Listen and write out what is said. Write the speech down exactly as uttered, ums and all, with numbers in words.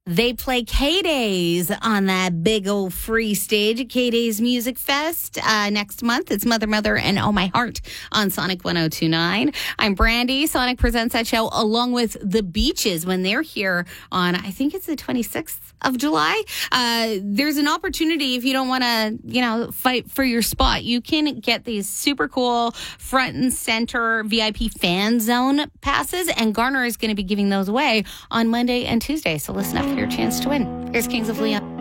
They play K-Days on that big old free stage at K-Days Music Fest uh, next month. It's Mother, Mother, and Oh My Heart on Sonic one oh two point nine. I'm Brandy. Sonic presents that show along with The Beaches when they're here on, I think it's the twenty-sixth of July. Uh, there's an opportunity if you don't want to, you know, fight for your spot. You can get these super cool front and center V I P fan zone passes, and Garner is going to be giving those away on Monday and Tuesday. So listen up for your chance to win. Here's Kings of Leon.